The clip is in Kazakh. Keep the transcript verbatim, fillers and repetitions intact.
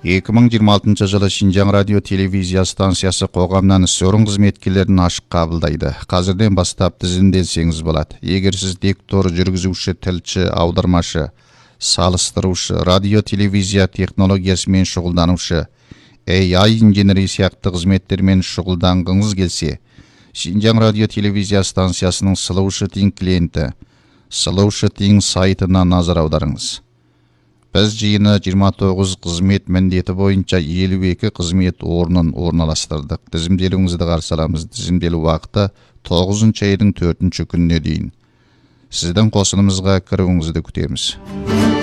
эки миң жыйырма алтынчы жылы Шинжаң радио телевизия станциясы қоғамнан сөрін қызметкерлерін ашық қабылдайды. Қазірден бастап тізімденсеңіз болады. Егер сіз диктор, жүргізуші, тілші, аудармашы, салыстырушы, радио телевизия технологиясымен шұғылданушы, эй ай инженери сияқты қызметтермен шұғылданғыңыз келсе, Шинжаң радио телевизия станциясының Слушай тиң клиенті, Слушай тиң сайтына назар аударыңыз. Біз жиыны жиырма тоғыз қызмет міндеті бойынша елу екі қызмет орнын орналастырдық. Тізімделуіңізді қарсы аламыз. Тізімделу уақыты тоғызыншы айдың төртінші күніне дейін. Сіздің қосынымызға кіруіңізді күтеміз.